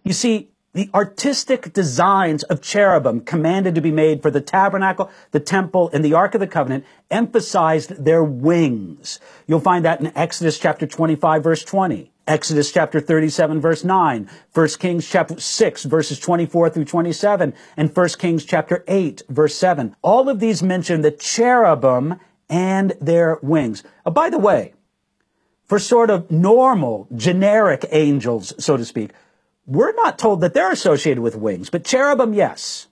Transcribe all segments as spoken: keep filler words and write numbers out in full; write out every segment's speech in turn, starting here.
You see, the artistic designs of cherubim commanded to be made for the tabernacle, the temple, and the Ark of the Covenant emphasized their wings. You'll find that in Exodus chapter twenty-five, verse twenty, Exodus chapter thirty-seven, verse nine, First Kings chapter six, verses twenty-four through twenty-seven, and First Kings chapter eight, verse seven. All of these mention the cherubim and their wings. Oh, by the way, for sort of normal, generic angels, so to speak, we're not told that they're associated with wings, but cherubim, yes.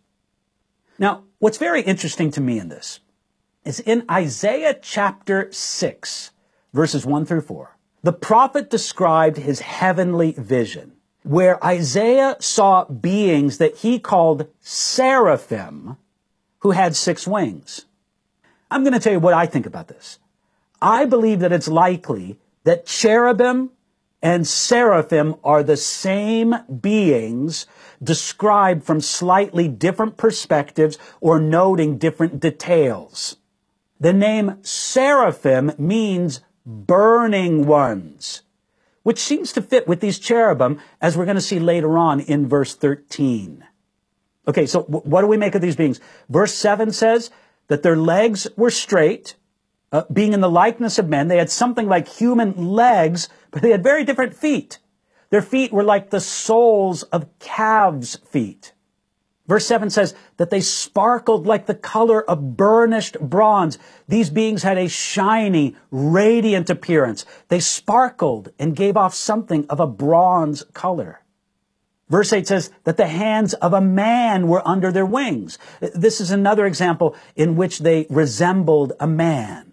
Now, what's very interesting to me in this is in Isaiah chapter six, verses one through four, the prophet described his heavenly vision, where Isaiah saw beings that he called seraphim, who had six wings. I'm going to tell you what I think about this. I believe that it's likely that cherubim and seraphim are the same beings described from slightly different perspectives or noting different details. The name seraphim means burning ones, which seems to fit with these cherubim, as we're going to see later on in verse thirteen. Okay, so what do we make of these beings? Verse seven says that their legs were straight. Uh, being in the likeness of men, they had something like human legs, but they had very different feet. Their feet were like the soles of calves' feet. Verse seven says that they sparkled like the color of burnished bronze. These beings had a shiny, radiant appearance. They sparkled and gave off something of a bronze color. Verse eight says that the hands of a man were under their wings. This is another example in which they resembled a man.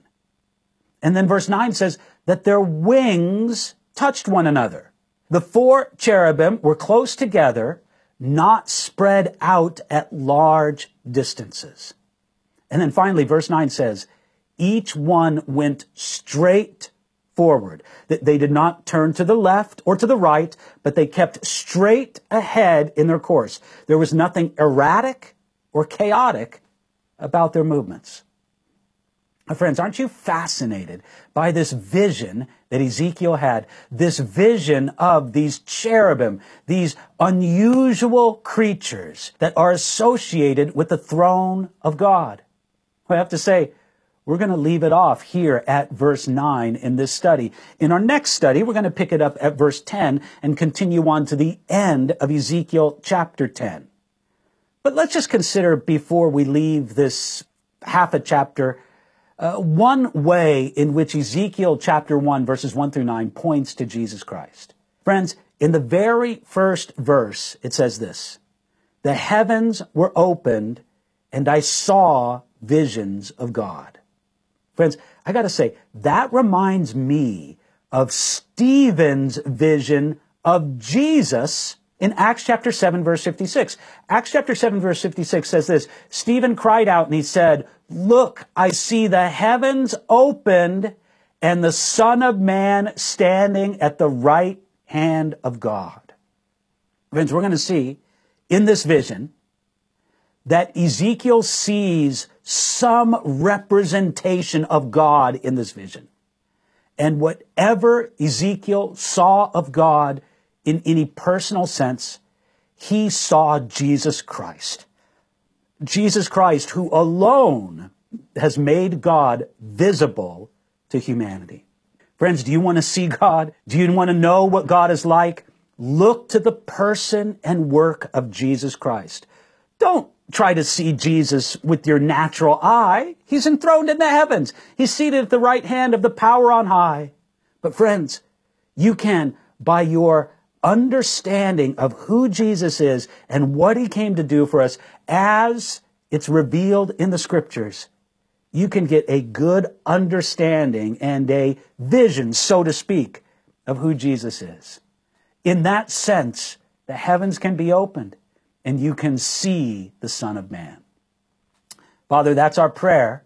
And then verse nine says that their wings touched one another. The four cherubim were close together, not spread out at large distances. And then finally, verse nine says, each one went straight forward. That they did not turn to the left or to the right, but they kept straight ahead in their course. There was nothing erratic or chaotic about their movements. My friends, aren't you fascinated by this vision that Ezekiel had? This vision of these cherubim, these unusual creatures that are associated with the throne of God. I have to say, we're going to leave it off here at verse nine in this study. In our next study, we're going to pick it up at verse ten and continue on to the end of Ezekiel chapter ten. But let's just consider, before we leave this half a chapter, Uh, one way in which Ezekiel chapter one, verses one through nine, points to Jesus Christ. Friends, in the very first verse, it says this: the heavens were opened, and I saw visions of God. Friends, I got to say, that reminds me of Stephen's vision of Jesus in Acts chapter seven, verse fifty-six. Acts chapter seven, verse fifty-six says this: Stephen cried out and he said, "Look, I see the heavens opened and the Son of Man standing at the right hand of God." Friends, we're going to see in this vision that Ezekiel sees some representation of God in this vision. And whatever Ezekiel saw of God in any personal sense, he saw Jesus Christ. Jesus Christ, who alone has made God visible to humanity. Friends, do you want to see God? Do you want to know what God is like? Look to the person and work of Jesus Christ. Don't try to see Jesus with your natural eye. He's enthroned in the heavens. He's seated at the right hand of the power on high. But friends, you can, by your understanding of who Jesus is and what he came to do for us as it's revealed in the scriptures, you can get a good understanding and a vision, so to speak, of who Jesus is. In that sense, the heavens can be opened and you can see the Son of Man. Father, that's our prayer.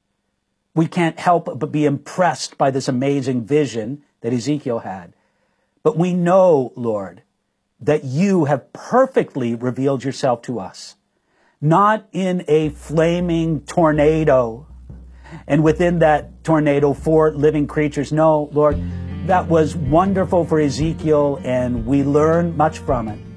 We can't help but be impressed by this amazing vision that Ezekiel had. But we know, Lord, that you have perfectly revealed yourself to us, not in a flaming tornado, and within that tornado, four living creatures. No, Lord, that was wonderful for Ezekiel, and we learned much from it.